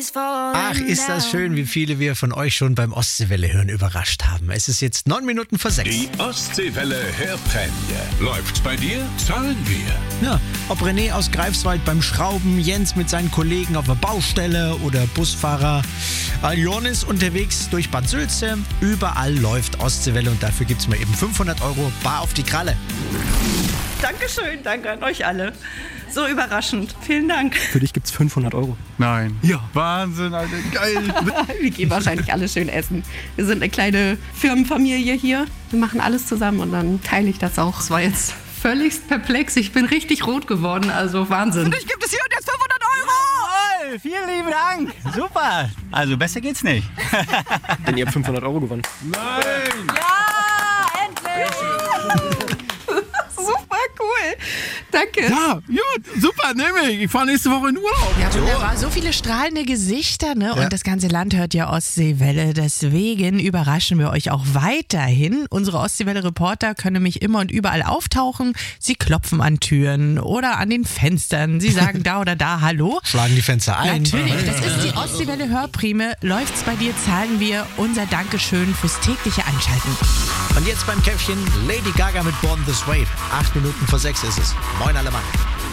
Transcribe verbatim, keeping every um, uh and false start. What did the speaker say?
Ach, ist das schön, wie viele wir von euch schon beim Ostseewelle hören überrascht haben. Es ist jetzt neun Minuten vor sechs. Die Ostseewelle Hörprämie. Läuft's bei dir? Zahlen wir. Ja, ob René aus Greifswald beim Schrauben, Jens mit seinen Kollegen auf der Baustelle oder Busfahrer Aljonis unterwegs durch Bad Sülze. Überall läuft Ostseewelle und dafür gibt's mal eben fünfhundert Euro bar auf die Kralle. Dankeschön, danke an euch alle. So überraschend. Vielen Dank. Für dich gibt's fünfhundert Euro. Nein. Ja. Wahnsinn, Alter, geil. Wir gehen wahrscheinlich alle schön essen. Wir sind eine kleine Firmenfamilie hier. Wir machen alles zusammen und dann teile ich das auch. Es war jetzt völlig perplex. Ich bin richtig rot geworden, also Wahnsinn. Und ich gibt es hier und jetzt fünfhundert Euro. Jawohl, vielen lieben Dank. Super. Also besser geht's nicht. Denn ihr habt fünfhundert Euro gewonnen. Nein. Ja, endlich. Super cool. Danke. Ja, gut, super, nehme ich. Ich fahre nächste Woche in Urlaub. Ja, wunderbar. So viele strahlende Gesichter, ne? Ja. Und das ganze Land hört ja Ostseewelle. Deswegen überraschen wir euch auch weiterhin. Unsere Ostseewelle-Reporter können nämlich immer und überall auftauchen. Sie klopfen an Türen oder an den Fenstern. Sie sagen da oder da Hallo. Schlagen die Fenster ein. Natürlich, das ist die Ostseewelle-Hörprime. Läuft's bei dir, zahlen wir unser Dankeschön fürs tägliche Einschalten. Und jetzt beim Käffchen Lady Gaga mit Born This Way. Acht Minuten vor sechs ist es. Moin alle Mann.